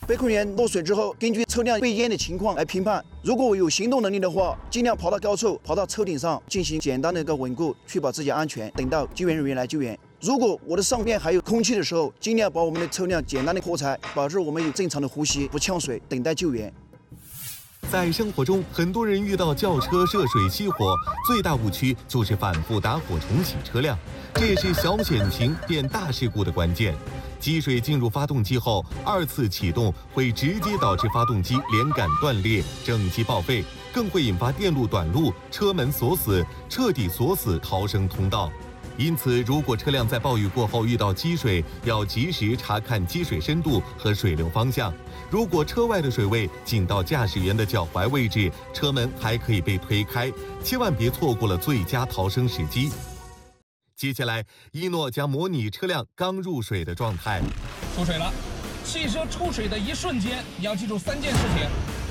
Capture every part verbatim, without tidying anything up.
被困员落水之后，根据车辆被淹的情况来评判。如果我有行动能力的话，尽量跑到高处，跑到车顶上进行简单的一个稳固，确保自己安全，等到救援人员来救援。如果我的上面还有空气的时候，尽量把我们的车辆简单的破柴，保证我们有正常的呼吸，不呛水，等待救援。 在生活中，很多人遇到轿车涉水熄火，最大误区就是反复打火重启车辆，这也是小险情变大事故的关键。积水进入发动机后，二次启动会直接导致发动机连杆断裂、整机报废，更会引发电路短路、车门锁死，彻底锁死逃生通道。因此，如果车辆在暴雨过后遇到积水，要及时查看积水深度和水流方向。如果车外的水位仅到驾驶员的脚踝位置，车门还可以被推开，千万别错过了最佳逃生时机。接下来，一诺将模拟车辆刚入水的状态。 出水了，汽车出水的一瞬间，你要记住三件事情：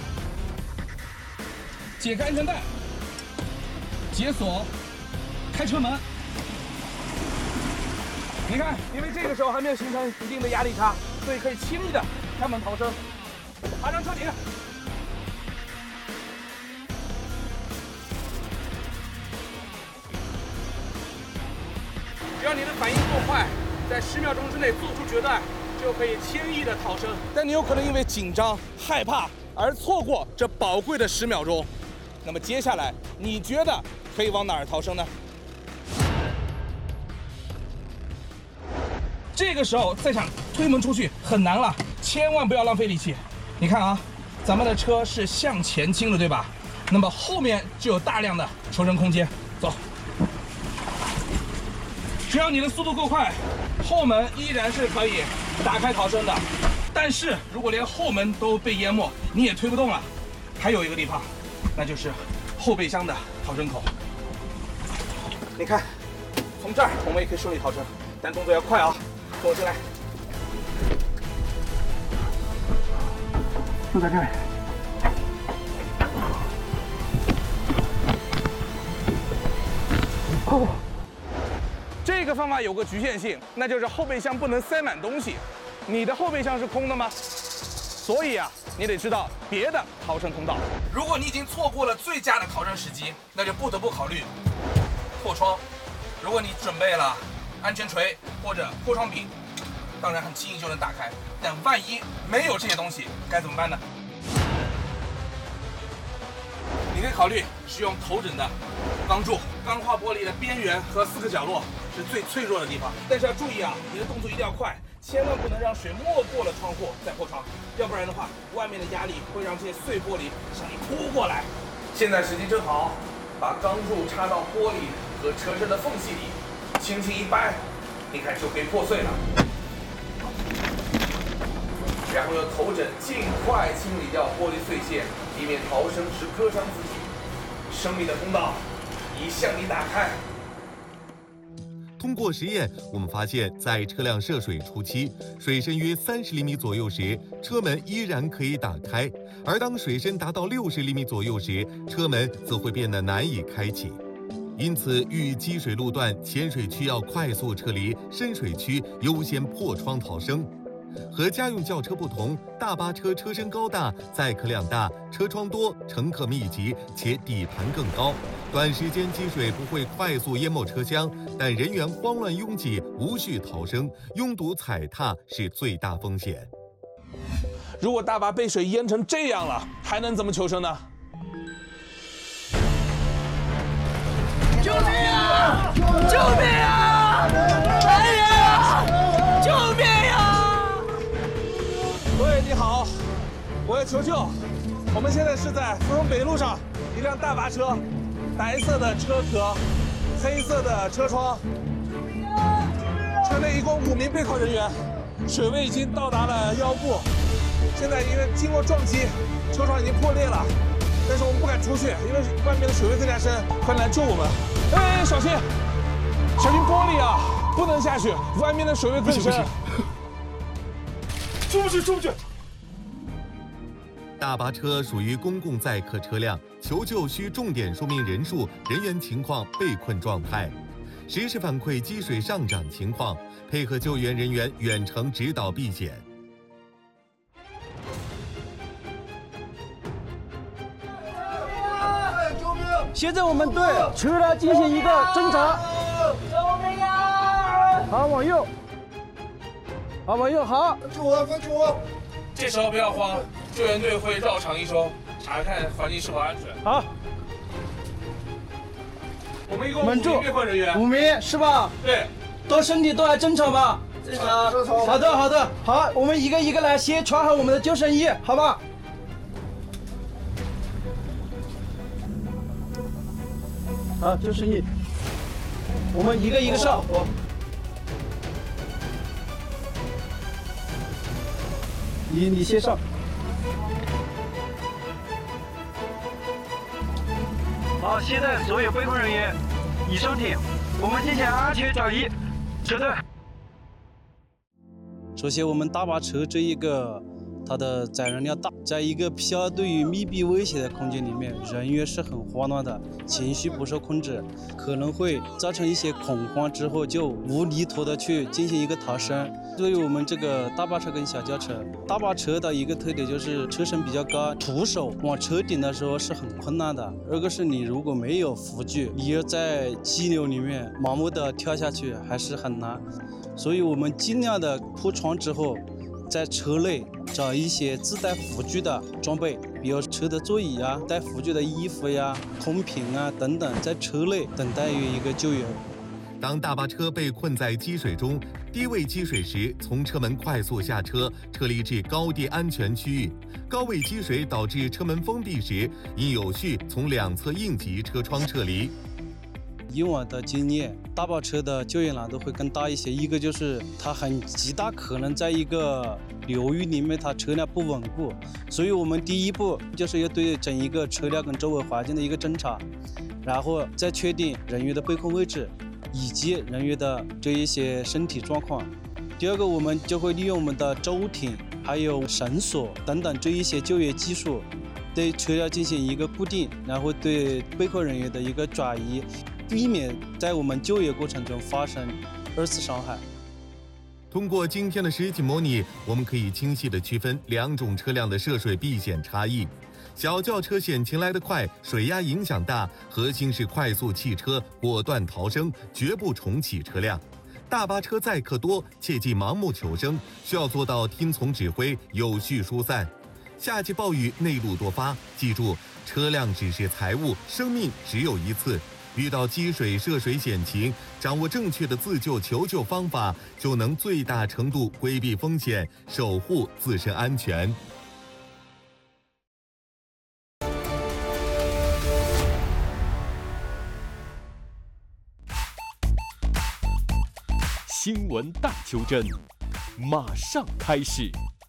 解开安全带、解锁、开车门。你看，因为这个时候还没有形成一定的压力差，所以可以轻易的开门逃生。爬上车顶。只要你的反应够快，在十秒钟之内做出决断，就可以轻易的逃生。但你有可能因为紧张、害怕而错过这宝贵的十秒钟。那么接下来，你觉得可以往哪儿逃生呢？这个时候再想推门出去很难了，千万不要浪费力气。你看啊，咱们的车是向前倾的，对吧？那么后面就有大量的求生空间。走，只要你的速度够快，后门依然是可以打开逃生的。但是如果连后门都被淹没，你也推不动了。还有一个地方，那就是后备箱的逃生口。你看，从这儿我们也可以顺利逃生，但动作要快啊！跟我进来，就在这儿。哦，这个方法有个局限性，那就是后备箱不能塞满东西。你的后备箱是空的吗？所以啊，你得知道别的逃生通道。如果你已经错过了最佳的逃生时机，那就不得不考虑破窗。如果你准备了安全锤或者破窗柄，当然很轻易就能打开，但万一没有这些东西该怎么办呢？你可以考虑使用头枕的钢柱，钢化玻璃的边缘和四个角落是最脆弱的地方，但是要注意啊，你的动作一定要快，千万不能让水没过了窗户再破窗，要不然的话，外面的压力会让这些碎玻璃向你扑过来。现在时机正好，把钢柱插到玻璃和车身的缝隙里，轻轻一掰，你看就可以破碎了。然后用头枕尽快清理掉玻璃碎屑，以免逃生时割伤自己。生命的通道已向你打开。 通过实验，我们发现，在车辆涉水初期，水深约三十厘米左右时，车门依然可以打开；而当水深达到六十厘米左右时，车门则会变得难以开启。因此，遇积水路段，浅水区要快速撤离，深水区优先破窗逃生。和家用轿车不同，大巴车车身高大，载客量大，车窗多，乘客密集，且底盘更高。短时间积水不会快速淹没车厢，但人员慌乱拥挤，无序逃生，拥堵踩踏是最大风险。 如果大巴被水淹成这样了，还能怎么求生呢？ 救命啊！救命啊！来人啊！救命啊！ 喂，你好，我要求救。我们现在是在芙蓉北路上，一辆大巴车，白色的车壳，黑色的车窗，车内一共五名备考人员，水位已经到达了腰部。现在因为经过撞击，车窗已经破裂了，但是我们不敢出去，因为外面的水位更加深，快来救我们！哎，小心，小心玻璃啊，不能下去，外面的水位更深。出不去，出不去！ 大巴车属于公共载客车辆，求救需重点说明人数、人员情况、被困状态，实时反馈积水上涨情况，配合救援人员远程指导避险。 现在我们对车辆进行一个侦查。救命啊！好，往右。好，往右，好。 分出我，分出我。这时候不要慌，救援队会绕场一周，查看环境是否安全。 好。 我们一共五名被困人员。 五名是吧？ 对。 都身体都还正常吧？正常。好的，好的，好，我们一个一个来，先穿好我们的救生衣，好吧？好，救生衣，我们一个一个上。你你先上。好，现在所有被困人员已上艇，我们进行安全转移。车队。首先，我们大巴车这一个它的载人量大，在一个相对于密闭危险的空间里面，人员是很慌乱的，情绪不受控制，可能会造成一些恐慌，之后就无厘头的去进行一个逃生。所以我们这个大巴车跟小轿车，大巴车的一个特点就是车身比较高，徒手往车顶的时候是很困难的。二个是你如果没有扶具，你要在激流里面盲目的跳下去还是很难。所以我们尽量的铺床之后，在车内找一些自带扶具的装备，比如车的座椅啊、带扶具的衣服呀、空瓶啊等等，在车内等待于一个救援。 当大巴车被困在积水中，低位积水时，从车门快速下车，撤离至高地安全区域。高位积水导致车门封闭时，应有序从两侧应急车窗撤离。 以往的经验，大巴车的救援难度会更大一些。一个就是它很极大可能在一个流域里面，它车辆不稳固，所以我们第一步就是要对整一个车辆跟周围环境的一个侦查，然后再确定人员的被困位置以及人员的这一些身体状况。第二个，我们就会利用我们的舟艇、还有绳索等等这一些救援技术，对车辆进行一个固定，然后对被困人员的一个转移。避免在我们救援过程中发生二次伤害。 通过今天的实景模拟，我们可以清晰地区分两种车辆的涉水避险差异。小轿车险情来得快，水压影响大，核心是快速汽车果断逃生，绝不重启车辆。大巴车载客多，切忌盲目求生，需要做到听从指挥，有序疏散。夏季暴雨内陆多发，记住，车辆只是财物，生命只有一次。遇到积水、涉水险情，掌握正确的自救求救方法，就能最大程度规避风险，守护自身安全。 新闻大求真，马上开始。